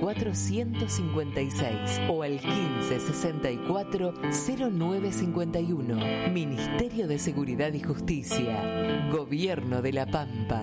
1564-156 o al 1564-0951. Ministerio de Seguridad y Justicia. Gobierno de La Pampa.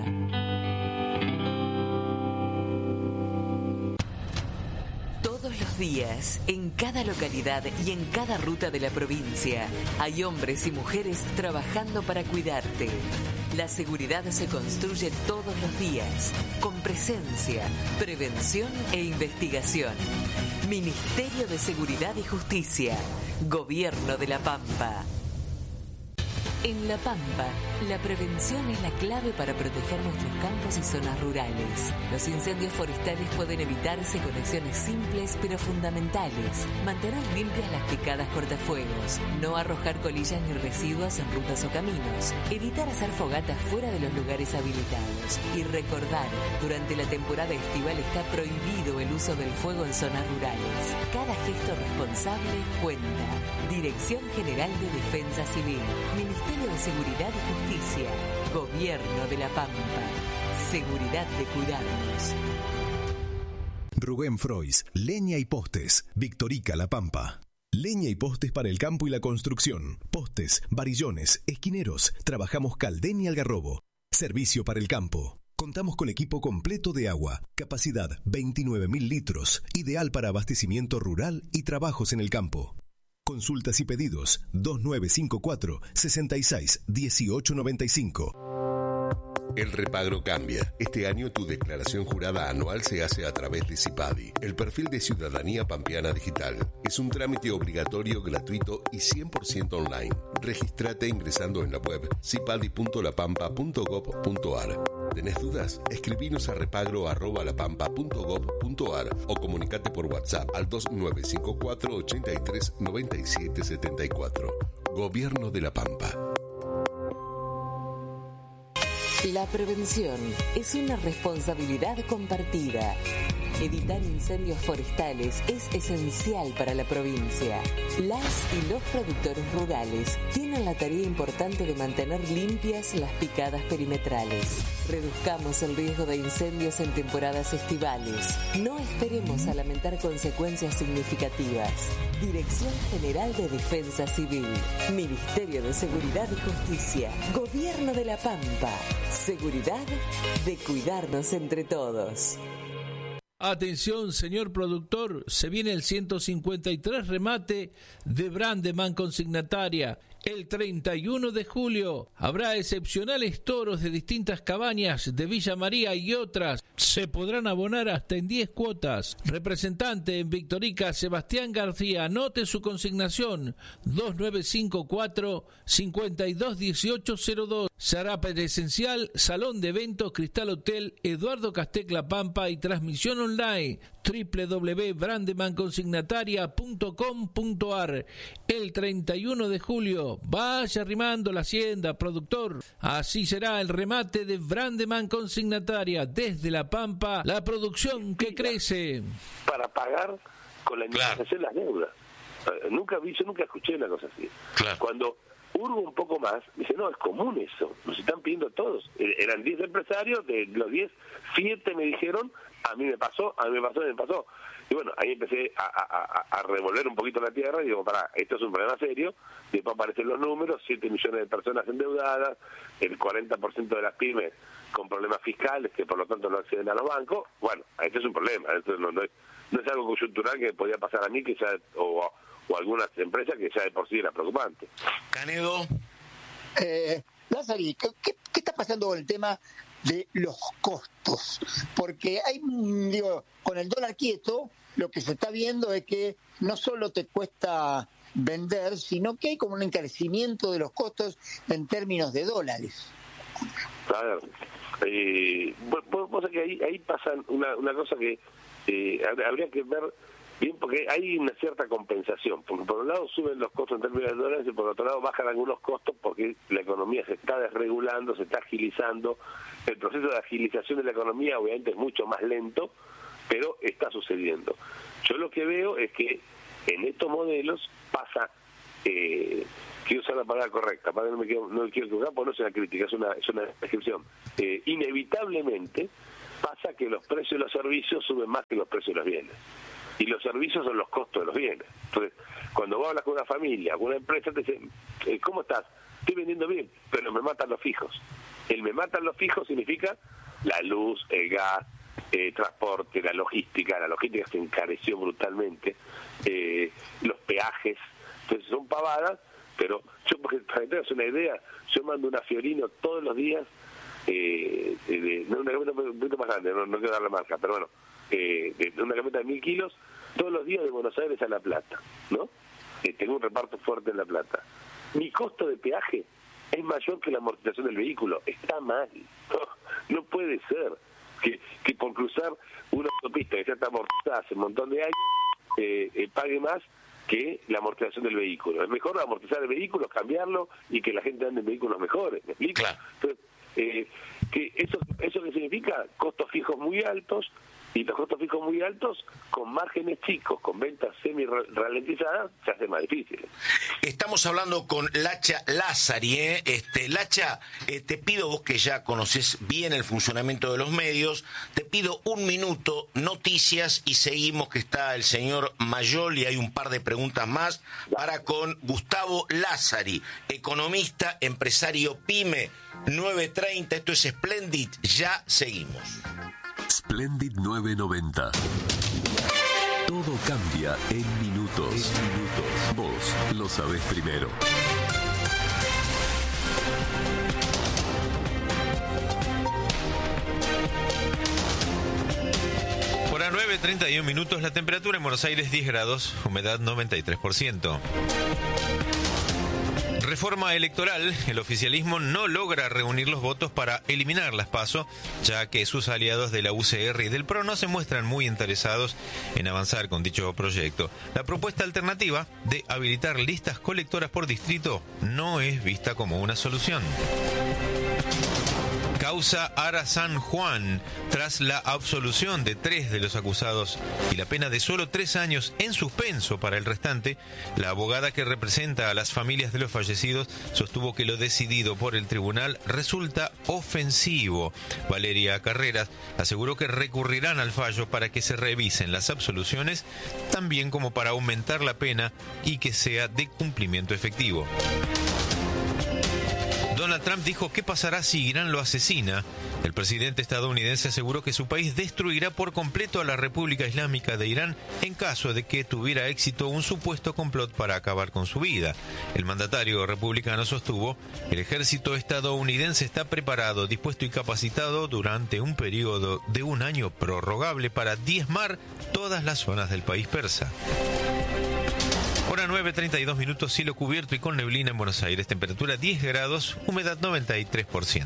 Todos los días, en cada localidad y en cada ruta de la provincia, hay hombres y mujeres trabajando para cuidarte. La seguridad se construye todos los días, con presencia, prevención e investigación. Ministerio de Seguridad y Justicia. Gobierno de La Pampa. En La Pampa, la prevención es la clave para proteger nuestros campos y zonas rurales. Los incendios forestales pueden evitarse con acciones simples pero fundamentales. Mantener limpias las picadas cortafuegos, no arrojar colillas ni residuos en rutas o caminos, evitar hacer fogatas fuera de los lugares habilitados y recordar, durante la temporada estival está prohibido el uso del fuego en zonas rurales. Cada gesto responsable cuenta. Dirección General de Defensa Civil, Ministerio de Seguridad y Justicia, Gobierno de La Pampa. Seguridad de cuidarnos. Rubén Frois, Leña y Postes, Victorica, La Pampa. Leña y postes para el campo y la construcción. Postes, varillones, esquineros. Trabajamos Caldén y Algarrobo. Servicio para el campo. Contamos con equipo completo de agua. Capacidad 29.000 litros. Ideal para abastecimiento rural y trabajos en el campo. Consultas y pedidos 2954 66 1895. El repagro cambia. Este año tu declaración jurada anual se hace a través de CIPADI, el perfil de Ciudadanía Pampeana Digital. Es un trámite obligatorio, gratuito y 100% online. Regístrate ingresando en la web cipadi.lapampa.gov.ar. ¿Tenés dudas? Escribinos a repagro@lapampa.gov.ar o comunicate por WhatsApp al 2954 83 97 74. Gobierno de La Pampa. La prevención es una responsabilidad compartida. Evitar incendios forestales es esencial para la provincia. Las y los productores rurales tienen la tarea importante de mantener limpias las picadas perimetrales. Reduzcamos el riesgo de incendios en temporadas estivales. No esperemos a lamentar consecuencias significativas. Dirección General de Defensa Civil, Ministerio de Seguridad y Justicia, Gobierno de La Pampa. Seguridad de cuidarnos entre todos. Atención, señor productor, se viene el 153 remate de Brandeman Consignataria. El 31 de julio habrá excepcionales toros de distintas cabañas de Villa María y otras. Se podrán abonar hasta en 10 cuotas. Representante en Victorica, Sebastián García. Anote su consignación 2954-521802. Se hará presencial, Salón de Eventos, Cristal Hotel, Eduardo Castec La Pampa y transmisión online www.brandemanconsignataria.com.ar. El 31 de julio, vaya arrimando la hacienda, productor. Así será el remate de Brandeman Consignataria. Desde La Pampa, la producción que crece. Para pagar con la indemnización las deudas. Yo nunca escuché una cosa así. Claro. Cuando hurgo un poco más, dice, no, es común eso, nos están pidiendo todos. Eran 10 empresarios, de los 10, 7 me dijeron, a mí me pasó. Y bueno, ahí empecé a revolver un poquito la tierra y digo, pará, esto es un problema serio. Después aparecen los números, 7 millones de personas endeudadas, el 40% de las pymes con problemas fiscales que por lo tanto no acceden a los bancos. Bueno, este es un problema, esto no es algo coyuntural que podía pasar a mí que ya, o algunas empresas que ya de por sí era preocupante. Canedo. Lázari, ¿qué está pasando con el tema de los costos? Porque hay, con el dólar quieto, lo que se está viendo es que no solo te cuesta vender, sino que hay como un encarecimiento de los costos en términos de dólares. Claro. Vos sabés que ahí pasa una cosa que habría que ver bien, porque hay una cierta compensación, porque por un lado suben los costos en términos de dólares y por otro lado bajan algunos costos porque la economía se está desregulando, se está agilizando. El proceso de agilización de la economía obviamente es mucho más lento, pero está sucediendo. Yo lo que veo es que en estos modelos pasa, quiero usar la palabra correcta, para que no me quiero equivocar, porque no es una crítica, es una descripción. Inevitablemente pasa que los precios de los servicios suben más que los precios de los bienes. Y los servicios son los costos de los bienes. Entonces, cuando vos hablas con una familia, con una empresa, te dicen, ¿cómo estás? Estoy vendiendo bien, pero me matan los fijos. El me matan los fijos significa la luz, el gas, transporte, la logística se encareció brutalmente, los peajes, entonces son pavadas, pero yo, para que tengas una idea, yo mando una Fiorino todos los días, una camioneta un poquito más grande, no quiero dar la marca, pero bueno, de una camioneta de 1000 kilos, todos los días de Buenos Aires a La Plata, ¿no? Tengo un reparto fuerte en La Plata. Mi costo de peaje es mayor que la amortización del vehículo. Está mal. No puede ser que por cruzar una autopista que ya está amortizada hace un montón de años, pague más que la amortización del vehículo. Es mejor amortizar el vehículo, cambiarlo y que la gente ande en vehículos mejores. ¿Me explico? Claro. Entonces, que ¿eso qué significa? Costos fijos muy altos, y los costos fijos muy altos, con márgenes chicos, con ventas semi-ralentizadas, se hace más difícil. Estamos hablando con Lacha Lázari. Lacha, te pido, vos que ya conocés bien el funcionamiento de los medios, te pido un minuto, noticias, y seguimos, que está el señor Mayol, y hay un par de preguntas más, para con Gustavo Lázari, economista, empresario PYME, 9:30, esto es Splendid, ya seguimos. Splendid 990. Todo cambia en minutos. Vos lo sabés primero. Hora 9:31, la temperatura en Buenos Aires 10 grados, humedad 93%. Reforma electoral. El oficialismo no logra reunir los votos para eliminar las PASO, ya que sus aliados de la UCR y del PRO no se muestran muy interesados en avanzar con dicho proyecto. La propuesta alternativa de habilitar listas colectoras por distrito no es vista como una solución. Causa Ara San Juan. Tras la absolución de 3 de los acusados y la pena de solo 3 años en suspenso para el restante, la abogada que representa a las familias de los fallecidos sostuvo que lo decidido por el tribunal resulta ofensivo. Valeria Carreras aseguró que recurrirán al fallo para que se revisen las absoluciones, también como para aumentar la pena y que sea de cumplimiento efectivo. Donald Trump dijo qué pasará si Irán lo asesina. El presidente estadounidense aseguró que su país destruirá por completo a la República Islámica de Irán en caso de que tuviera éxito un supuesto complot para acabar con su vida. El mandatario republicano sostuvo: el ejército estadounidense está preparado, dispuesto y capacitado durante un periodo de 1 año prorrogable para diezmar todas las zonas del país persa. Hora 9:32, cielo cubierto y con neblina en Buenos Aires, temperatura 10 grados, humedad 93%.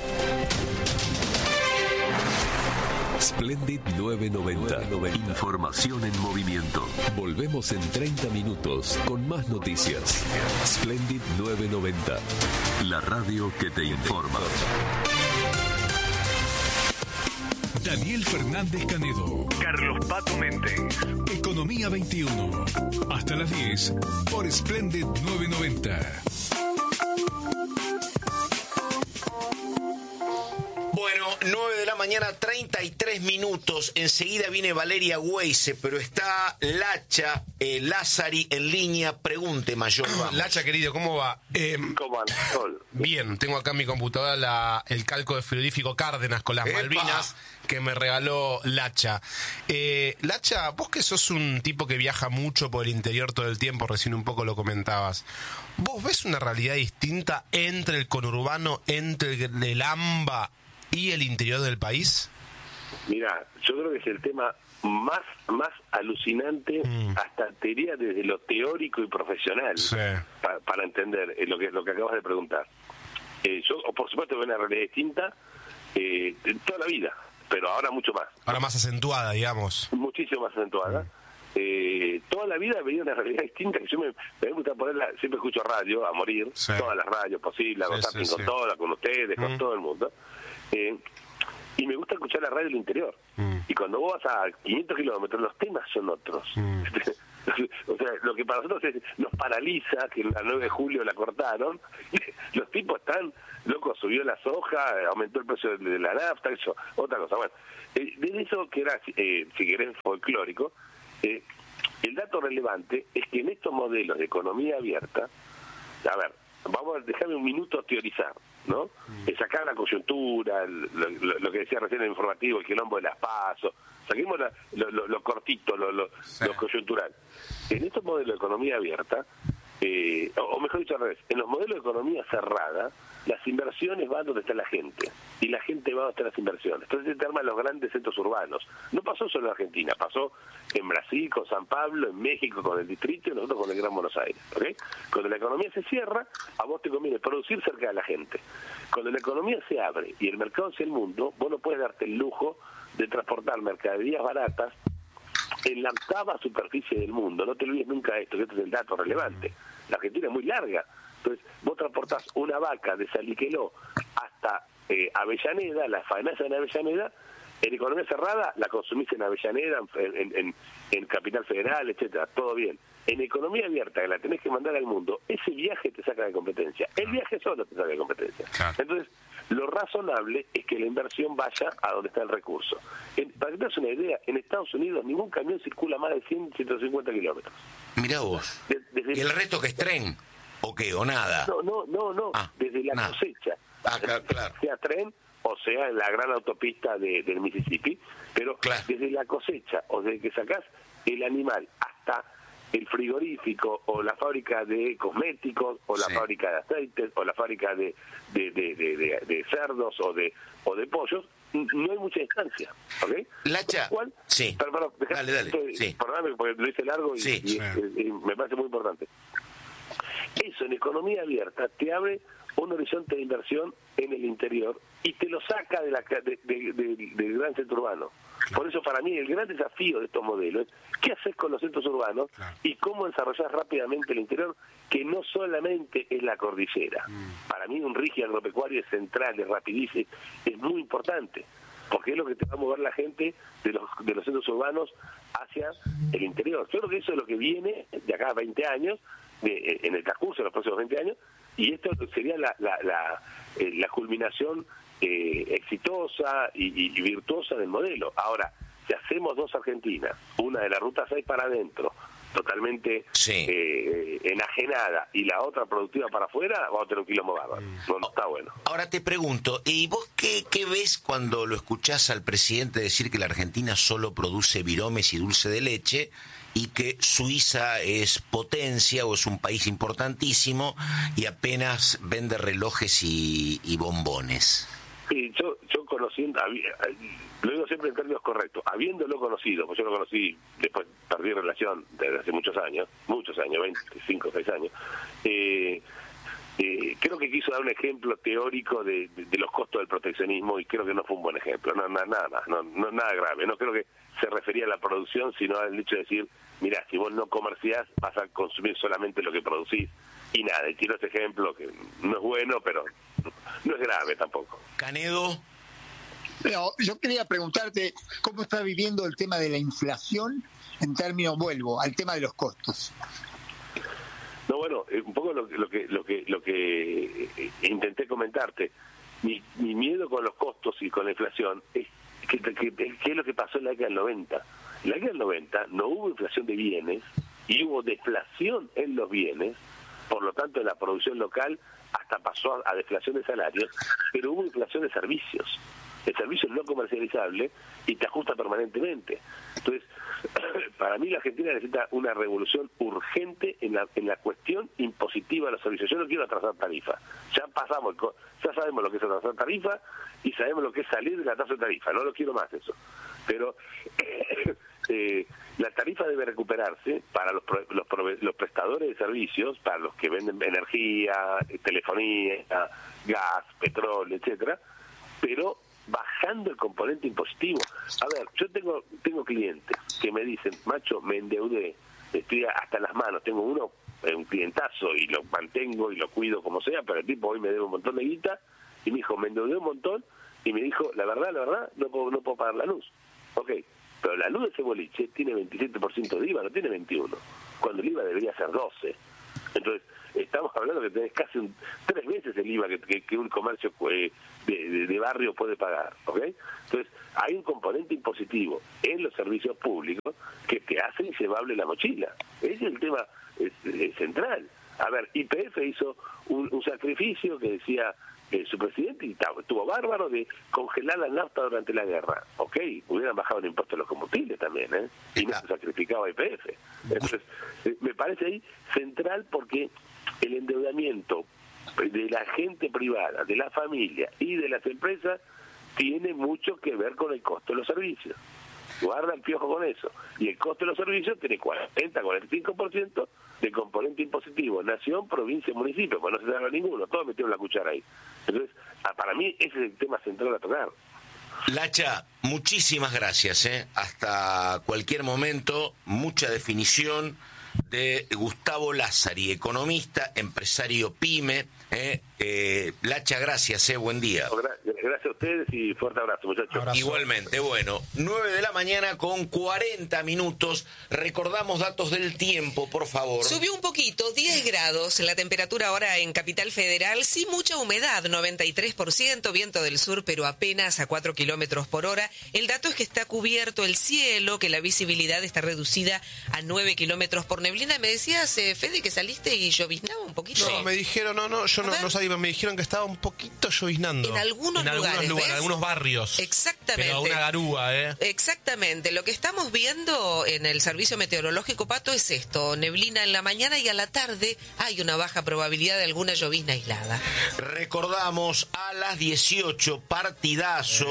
Splendid 990. Información en movimiento. Volvemos en 30 minutos con más noticias. Splendid 990. La radio que te informa. Daniel Fernández Canedo, Carlos Pato Méndez, Economía 21, hasta las 10 por Splendid 990. Bueno, 9 de la mañana, 33 minutos. Enseguida viene Valeria Weise, pero está Lacha Lázari en línea. Pregunte, Mayor. Lacha, querido, ¿cómo va? ¿Cómo anda? Bien, tengo acá en mi computadora el calco de frigorífico Cárdenas con las Malvinas que me regaló Lacha. Lacha, vos que sos un tipo que viaja mucho por el interior todo el tiempo, recién un poco lo comentabas, ¿vos ves una realidad distinta entre el conurbano, entre el AMBA y el interior del país? Mira, yo creo que es el tema más alucinante, hasta te diría desde lo teórico y profesional, sí, para entender lo que acabas de preguntar. Yo, por supuesto, veo una realidad distinta toda la vida, pero ahora mucho más. Ahora más acentuada, digamos. Muchísimo más acentuada. Toda la vida veía una realidad distinta, que yo me gusta ponerla, siempre escucho radio a morir, sí, todas las radios posibles, con todas, con ustedes, con todo el mundo. Y me gusta escuchar la radio del interior. Y cuando vos vas a 500 kilómetros, los temas son otros. O sea, lo que para nosotros nos paraliza, que el 9 de julio la cortaron, los tipos están locos, subió la soja, aumentó el precio de la nafta, eso, otra cosa. Bueno, de eso que era, si querés, folclórico, el dato relevante es que en estos modelos de economía abierta, a ver, vamos a dejarme un minuto teorizar, ¿no? Sacar la coyuntura, lo que decía recién en el informativo, el quilombo de las PASO, saquemos lo cortito, lo coyuntural. En estos modelos de economía abierta, o mejor dicho al revés, en los modelos de economía cerrada, las inversiones van donde está la gente, y la gente va donde están las inversiones. Entonces se arman los grandes centros urbanos. No pasó solo en Argentina, pasó en Brasil, con San Pablo, en México, con el Distrito, y nosotros con el Gran Buenos Aires. ¿Okay? Cuando la economía se cierra, a vos te conviene producir cerca de la gente. Cuando la economía se abre y el mercado hacia el mundo, vos no puedes darte el lujo de transportar mercaderías baratas en la octava superficie del mundo. No te olvides nunca de esto, que este es el dato relevante. La Argentina es muy larga. Entonces, vos transportás una vaca de Saliqueló hasta Avellaneda, la faenaza en Avellaneda, en economía cerrada la consumís en Avellaneda, en Capital Federal, etcétera, todo bien. En economía abierta, que la tenés que mandar al mundo, ese viaje te saca de competencia. El viaje solo te saca de competencia. Entonces, lo razonable es que la inversión vaya a donde está el recurso. Para que te des una idea, en Estados Unidos ningún camión circula más de 100, 150 kilómetros. Mirá vos. ¿Y el resto que es tren? ¿O qué? ¿O nada? No. Desde la cosecha. Claro. Sea tren o sea la gran autopista del Mississippi, pero desde la cosecha o desde que sacás el animal hasta el frigorífico o la fábrica de cosméticos o la fábrica de aceites o la fábrica de cerdos o de pollos, no hay mucha distancia, ¿ok? Lacha, perdón, dale. Perdóname porque lo hice largo y me parece muy importante. Eso en economía abierta te abre un horizonte de inversión en el interior y te lo saca del gran centro urbano. Por eso para mí el gran desafío de estos modelos es qué haces con los centros urbanos y cómo desarrollar rápidamente el interior, que no solamente es la cordillera. Para mí un rígido agropecuario central, es rapidísimo, es muy importante, porque es lo que te va a mover la gente de los centros urbanos hacia el interior. Yo creo que eso es lo que viene de acá a 20 años, en el transcurso de los próximos 20 años, y esto sería la culminación exitosa y virtuosa del modelo. Ahora, si hacemos dos Argentinas, una de la Ruta 6 para adentro, totalmente enajenada, y la otra productiva para afuera, vamos a tener un quilombo bárbaro. No está bueno. Ahora te pregunto, ¿y vos qué ves cuando lo escuchás al presidente decir que la Argentina solo produce viromes y dulce de leche, y que Suiza es potencia o es un país importantísimo y apenas vende relojes y bombones? Sí, yo conociendo, lo digo siempre en términos correctos, habiéndolo conocido, pues yo lo conocí, después perdí relación desde hace muchos años, 25 o 6 años, creo que quiso dar un ejemplo teórico de los costos del proteccionismo, y creo que no fue un buen ejemplo, nada más, nada grave. No creo que se refería a la producción, sino al hecho de decir, mira, si vos no comerciás, vas a consumir solamente lo que producís, y nada, y tiro ese ejemplo que no es bueno, pero no es grave tampoco. Canedo. Pero yo quería preguntarte cómo está viviendo el tema de la inflación en términos, vuelvo al tema de los costos. No, bueno, un poco lo que intenté comentarte. Mi miedo con los costos y con la inflación es que es lo que pasó en la década del 90. En la década del 90 no hubo inflación de bienes y hubo deflación en los bienes, por lo tanto en la producción local hasta pasó a deflación de salarios, pero hubo inflación de servicios. El servicio es no comercializable y te ajusta permanentemente. Entonces, para mí la Argentina necesita una revolución urgente en la cuestión impositiva de los servicios. Yo no quiero atrasar tarifa. Ya sabemos lo que es atrasar tarifa y sabemos lo que es salir de la tasa de tarifa. No lo quiero más eso. Pero la tarifa debe recuperarse para los prestadores de servicios, para los que venden energía, telefonía, gas, petróleo, etcétera, pero bajando el componente impositivo. A ver, yo tengo clientes que me dicen, macho, me endeudé, estoy hasta las manos, tengo un clientazo y lo mantengo y lo cuido como sea, pero el tipo hoy me debe un montón de guita, y me dijo, me endeudé un montón, y me dijo, la verdad, no puedo pagar la luz. Ok, pero pero la luz de ese boliche tiene 27% de IVA, no tiene 21%, cuando el IVA debería ser 12%. Entonces, estamos hablando que tenés casi 3 veces el IVA que un comercio de barrio puede pagar, ¿ok? Entonces, hay un componente impositivo en los servicios públicos que te hace inllevable la mochila. Ese es el tema es central. A ver, YPF hizo un sacrificio que decía su presidente, y estuvo bárbaro, de congelar la nafta durante la guerra. Ok, hubieran bajado el impuesto a los combustibles también, y no se sacrificaba YPF. Entonces, me parece ahí central porque el endeudamiento de la gente privada, de la familia y de las empresas tiene mucho que ver con el costo de los servicios. Guarda el piojo con eso. Y el costo de los servicios tiene 40-45% de componente impositivo, nación, provincia, municipio, pues no se salva ninguno, todos metieron la cuchara ahí. Entonces, para mí ese es el tema central a tocar. Lacha, muchísimas gracias, hasta cualquier momento, mucha definición de Gustavo Lázari, economista, empresario pyme. Lacha, gracias, buen día. Gracias a ustedes y fuerte abrazo, muchachos. Abrazo. Igualmente, bueno, 9 de la mañana con 40 minutos. Recordamos datos del tiempo, por favor. Subió un poquito, 10 grados la temperatura ahora en Capital Federal, sí mucha humedad, 93%, viento del sur, pero apenas a 4 kilómetros por hora. El dato es que está cubierto el cielo, que la visibilidad está reducida a 9 kilómetros por neblina. Me decías, Fede, que saliste y lloviznaba un poquito. No, me dijeron, yo no sabía, me dijeron que estaba un poquito lloviznando. En algunos lugares, en algunos barrios. Exactamente. Pero una garúa, Exactamente. Lo que estamos viendo en el Servicio Meteorológico, Pato, es esto. Neblina en la mañana y a la tarde hay una baja probabilidad de alguna llovizna aislada. Recordamos a las 18, partidazo,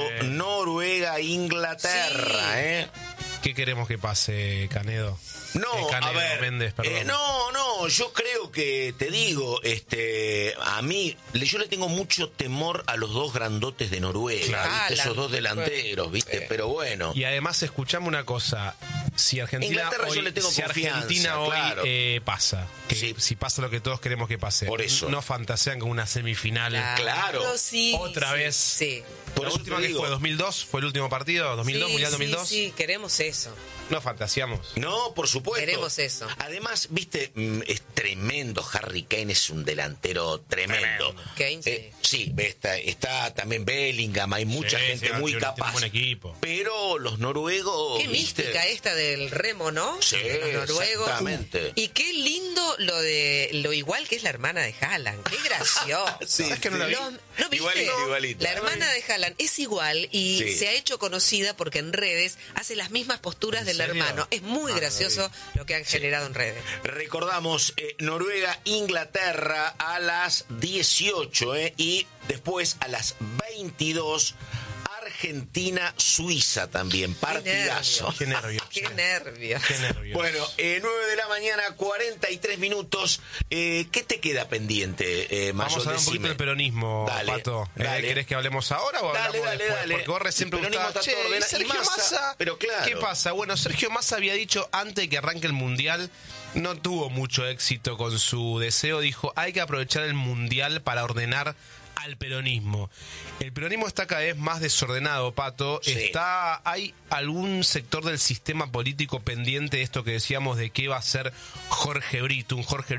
Noruega-Inglaterra, sí. ¿Qué queremos que pase, Canedo? A ver, Méndez, yo creo que, te digo, a mí, yo le tengo mucho temor a los dos grandotes de Noruega, claro. esos dos delanteros, ¿viste? Pero bueno. Y además, escuchame una cosa, si Argentina hoy, yo le tengo confianza, claro. Pasa, si pasa lo que todos queremos que pase. Por eso. No fantasean con una semifinal. Claro. Sí, otra vez. Sí. Por la última que fue, 2002, fue el último partido, 2002, Mundial 2002. Sí, queremos eso. No fantaseamos. No, por supuesto. Queremos eso. Además, viste, es tremendo. Harry Kane es un delantero tremendo. Kane, sí, está también Bellingham, hay mucha gente muy capaz. Un buen equipo. Pero los noruegos. Qué mística esta del remo, ¿no? Sí, los noruegos. Exactamente. Y qué lindo lo igual que es la hermana de Haaland. Qué gracioso. Sí, es que no la vi. ¿No viste? Igualito. La hermana de Haaland es igual y se ha hecho conocida porque en redes hace las mismas posturas del hermano. Es muy gracioso lo que han generado en redes. Recordamos Noruega-Inglaterra a las 18 y después a las 22 Argentina-Suiza también, partidazo. Qué nervios. Qué nervios. Bueno, 9 de la mañana, 43 minutos. ¿Qué te queda pendiente, Mayor? Vamos a hablar un poquito del peronismo, Pato. ¿Querés que hablemos ahora o hablamos después? Porque vos recién preguntabas, Sergio Massa, pero claro. ¿qué pasa? Bueno, Sergio Massa había dicho antes de que arranque el Mundial, no tuvo mucho éxito con su deseo, dijo, hay que aprovechar el Mundial para ordenar al peronismo. El peronismo está cada vez más desordenado, Pato. Sí. Hay algún sector del sistema político pendiente de esto que decíamos de qué va a ser Jorge Brito,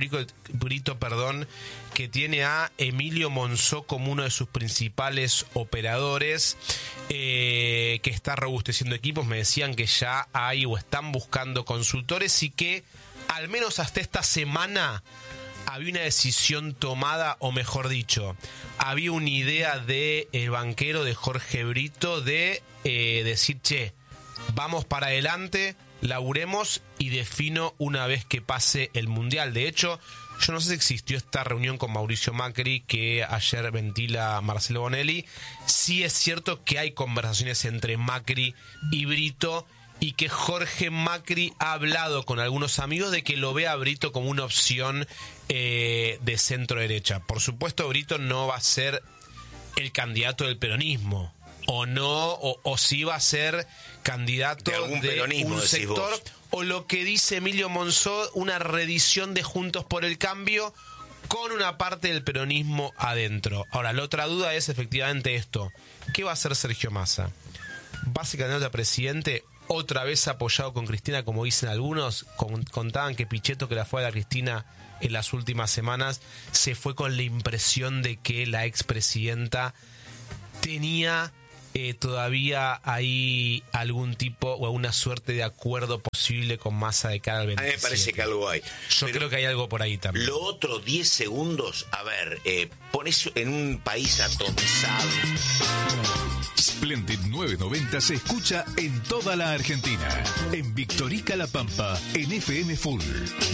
que tiene a Emilio Monzó como uno de sus principales operadores, que está robusteciendo equipos. Me decían que ya hay o están buscando consultores y que al menos hasta esta semana había una decisión tomada, o mejor dicho, había una idea de el banquero de Jorge Brito de decir, vamos para adelante, laburemos y defino una vez que pase el Mundial. De hecho, yo no sé si existió esta reunión con Mauricio Macri que ayer ventila Marcelo Bonelli. Sí es cierto que hay conversaciones entre Macri y Brito y que Jorge Macri ha hablado con algunos amigos de que lo ve a Brito como una opción de centro derecha. Por supuesto, Brito no va a ser el candidato del peronismo, o no, o sí va a ser candidato de un sector, o lo que dice Emilio Monzó, una reedición de Juntos por el Cambio con una parte del peronismo adentro. Ahora, la otra duda es efectivamente esto: ¿qué va a hacer Sergio Massa? ¿Va a ser candidato a presidente otra vez apoyado con Cristina, como dicen algunos. Contaban que Pichetto, que la fue a la Cristina en las últimas semanas, se fue con la impresión de que la expresidenta tenía todavía hay algún tipo o alguna suerte de acuerdo posible con Massa de cara al 27. A mí me parece que algo hay. Yo creo que hay algo por ahí también. Lo otro, 10 segundos, a ver, pones en un país atomizado. Splendid 990 se escucha en toda la Argentina. En Victorica La Pampa, en FM Full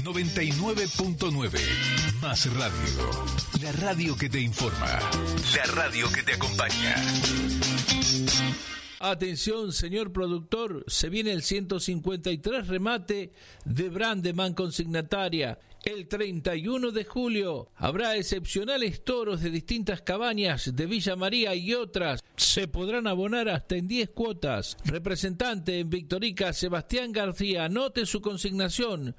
99.9. Más radio. La radio que te informa. La radio que te acompaña. Atención, señor productor, se viene el 153 remate de Brandeman Consignataria. El 31 de julio habrá excepcionales toros de distintas cabañas de Villa María y otras. Se podrán abonar hasta en 10 cuotas. Representante en Victorica, Sebastián García. Anote su consignación: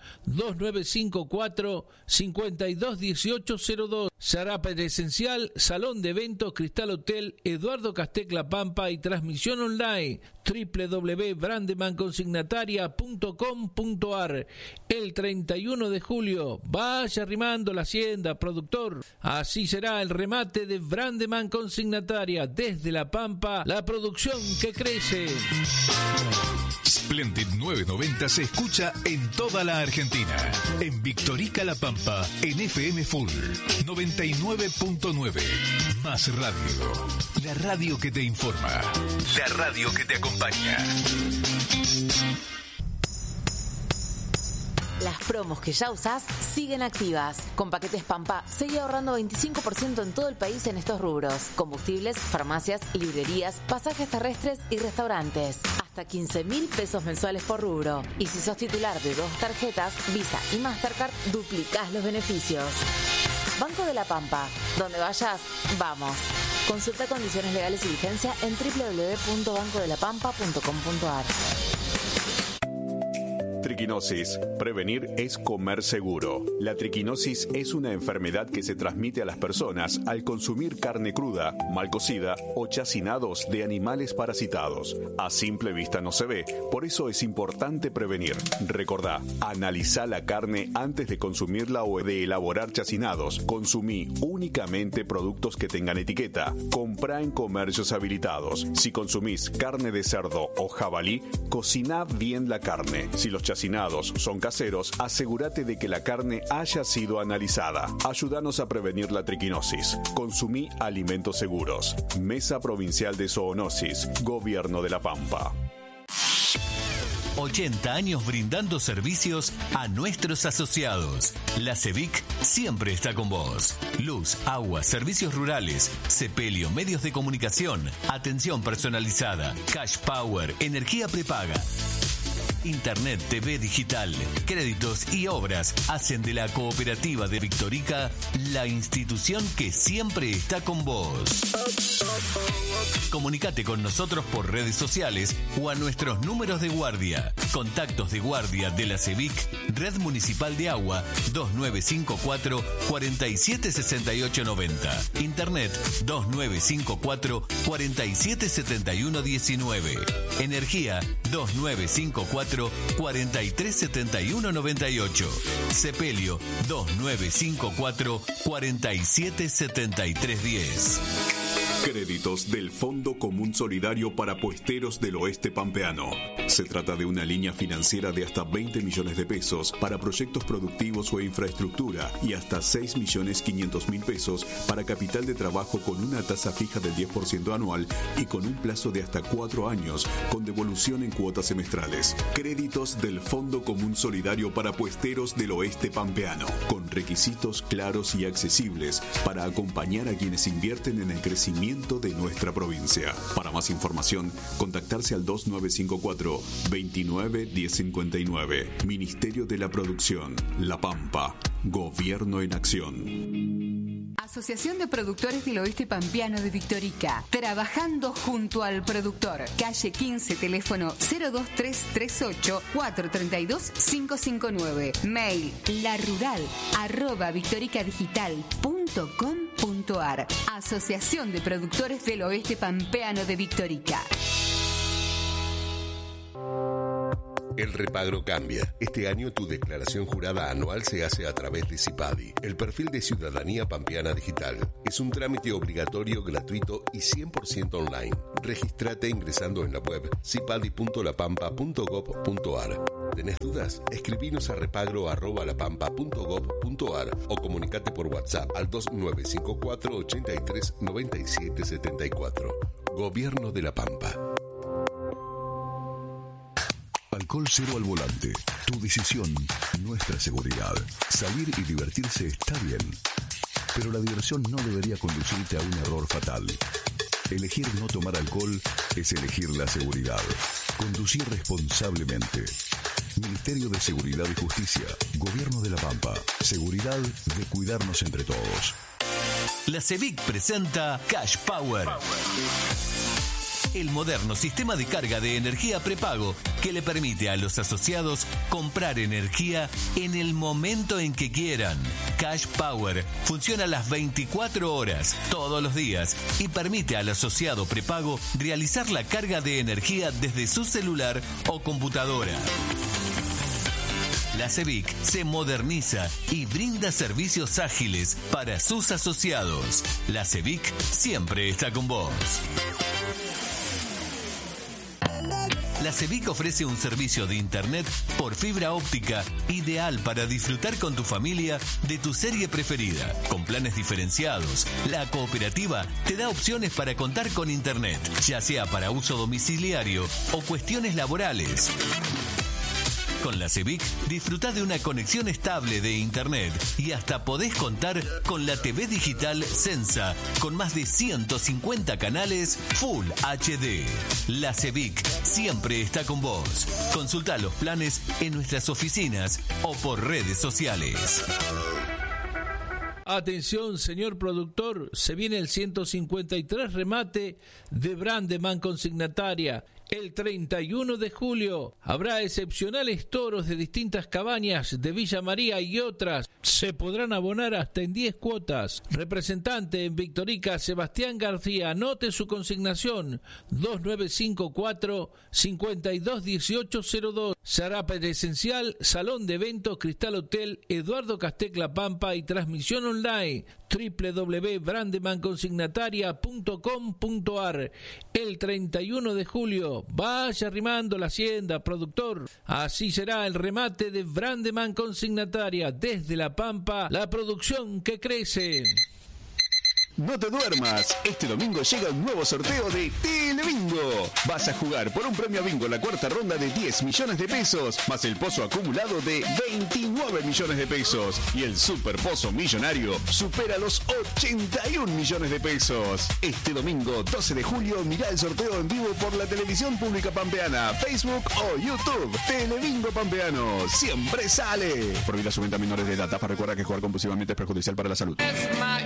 2954-521802. Se hará presencial, Salón de Eventos, Cristal Hotel, Eduardo Castec La Pampa y transmisión online www.brandemanconsignataria.com.ar. El 31 de julio, vaya arrimando la hacienda, productor. Así será el remate de Brandeman Consignataria. Desde La Pampa, la producción que crece. Splendid 990 se escucha en toda la Argentina. En Victorica La Pampa, en FM Full 99.9. Más radio. La radio que te informa. La radio que te acompaña. Las promos que ya usás siguen activas. Con Paquetes Pampa, seguí ahorrando 25% en todo el país en estos rubros: combustibles, farmacias, librerías, pasajes terrestres y restaurantes. Hasta 15.000 pesos mensuales por rubro. Y si sos titular de 2 tarjetas, Visa y Mastercard, duplicás los beneficios. Banco de la Pampa. Donde vayas, vamos. Consulta condiciones legales y vigencia en www.bancodelapampa.com.ar. Triquinosis. Prevenir es comer seguro. La triquinosis es una enfermedad que se transmite a las personas al consumir carne cruda, mal cocida o chacinados de animales parasitados. A simple vista no se ve, por eso es importante prevenir. Recordá, analizá la carne antes de consumirla o de elaborar chacinados. Consumí únicamente productos que tengan etiqueta. Comprá en comercios habilitados. Si consumís carne de cerdo o jabalí, cociná bien la carne. Si los chacinados son caseros, asegúrate de que la carne haya sido analizada. Ayúdanos a prevenir la triquinosis. Consumí alimentos seguros. Mesa Provincial de Zoonosis. Gobierno de La Pampa. 80 años brindando servicios a nuestros asociados. La CEVIC siempre está con vos. Luz, agua, servicios rurales, sepelio, medios de comunicación, atención personalizada, cash power, energía prepaga. Internet, TV digital, créditos y obras hacen de la Cooperativa de Victorica la institución que siempre está con vos. Comunicate con nosotros por redes sociales o a nuestros números de guardia. Contactos de guardia de la CEVIC, Red Municipal de Agua, 2954 476890. Internet 2954 477119. Energía 2954 437198. Sepelio 2954 477310. Créditos del Fondo Común Solidario para Puesteros del Oeste Pampeano. Se trata de una línea financiera de hasta 20 millones de pesos para proyectos productivos o infraestructura y hasta 6.500.000 pesos para capital de trabajo con una tasa fija del 10% anual y con un plazo de hasta 4 años con devolución en cuotas semestrales. Créditos del Fondo Común Solidario para Puesteros del Oeste Pampeano, con requisitos claros y accesibles para acompañar a quienes invierten en el crecimiento de nuestra provincia. Para más información, contactarse al 2954 29 1059. Ministerio de la Producción, La Pampa. Gobierno en acción. Asociación de Productores del Oeste Pampeano de Victorica. Trabajando junto al productor. Calle 15, teléfono 02338 432 559. Mail larural@victoricadigital.com.ar. Asociación de Productores del Oeste Pampeano de Victorica. El repagro cambia. Este año tu declaración jurada anual se hace a través de CIPADI, el perfil de Ciudadanía Pampeana Digital. Es un trámite obligatorio, gratuito y 100% online. Regístrate ingresando en la web cipadi.lapampa.gov.ar. ¿Tenés dudas? Escribinos a repagro@lapampa.gov.ar o comunicate por WhatsApp al 2954 83 97 74. Gobierno de La Pampa. Alcohol cero al volante. Tu decisión, nuestra seguridad. Salir y divertirse está bien, pero la diversión no debería conducirte a un error fatal. Elegir no tomar alcohol es elegir la seguridad. Conducir responsablemente. Ministerio de Seguridad y Justicia. Gobierno de La Pampa. Seguridad de cuidarnos entre todos. La CEVIC presenta Cash Power. El moderno sistema de carga de energía prepago que le permite a los asociados comprar energía en el momento en que quieran. Cash Power funciona las 24 horas, todos los días, y permite al asociado prepago realizar la carga de energía desde su celular o computadora. La CEVIC se moderniza y brinda servicios ágiles para sus asociados. La CEVIC siempre está con vos. La CEVIC ofrece un servicio de internet por fibra óptica ideal para disfrutar con tu familia de tu serie preferida. Con planes diferenciados, la cooperativa te da opciones para contar con internet, ya sea para uso domiciliario o cuestiones laborales. Con la CEVIC disfrutá de una conexión estable de internet y hasta podés contar con la TV digital Sensa con más de 150 canales Full HD. La CEVIC siempre está con vos. Consultá los planes en nuestras oficinas o por redes sociales. Atención, señor productor, se viene el 153 remate de Brandeman Consignataria. El 31 de julio habrá excepcionales toros de distintas cabañas de Villa María y otras. Se podrán abonar hasta en 10 cuotas. Representante en Victorica, Sebastián García. Anote su consignación 2954-521802. Será presencial, Salón de Eventos, Cristal Hotel, Eduardo Castec La Pampa y transmisión online www.brandemanconsignataria.com.ar. El 31 de julio, vaya arrimando la hacienda, productor. Así será el remate de Brandeman Consignataria. Desde La Pampa, la producción que crece. No te duermas, este domingo llega un nuevo sorteo de Telebingo. Vas a jugar por un premio bingo en la cuarta ronda de 10 millones de pesos, más el pozo acumulado de 29 millones de pesos. Y el super pozo millonario supera los 81 millones de pesos. Este domingo 12 de julio mirá el sorteo en vivo por la televisión pública pampeana, Facebook o YouTube. Telebingo Pampeano, siempre sale. Prohibida su venta a menores de edad. Recuerda que jugar compulsivamente es perjudicial para la salud.